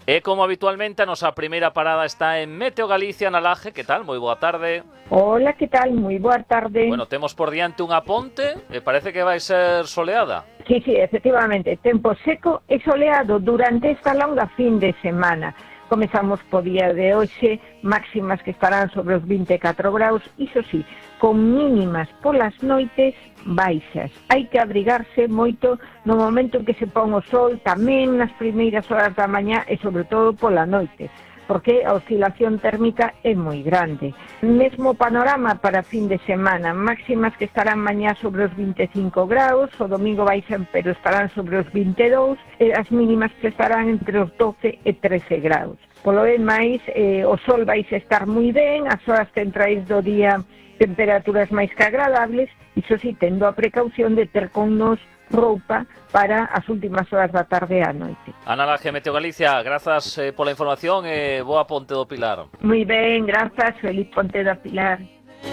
E como habitualmente a nosa primeira parada está en Meteo Galicia, na Laje. Que tal? Moi boa tarde. Hola, que tal? Moi boa tarde. Bueno, temos por diante unha ponte e parece que vai ser soleada. Sí, efectivamente, tempo seco e soleado durante esta longa fin de semana. Comezamos po día de hoxe, máximas que estarán sobre os 24 graus, iso sí, con mínimas polas noites baixas. Hai que abrigarse moito no momento en que se pon o sol, tamén nas primeiras horas da mañá e sobre todo pola noite, porque a oscilación térmica é moi grande. Mesmo panorama para fin de semana, máximas que estarán mañá sobre os 25 graus, o domingo baixan pero estarán sobre os 22, e as mínimas que estarán entre os 12 e 13 graus. Polo demais, o sol vai estar moi ben, as horas centrais do día temperaturas máis que agradables, iso si tendo a precaución de ter connos roupa para as últimas horas da tarde e a noite. Ana Laje, Meteo Galicia, grazas pola información e boa ponte do Pilar. Moi ben, grazas, feliz ponte do Pilar.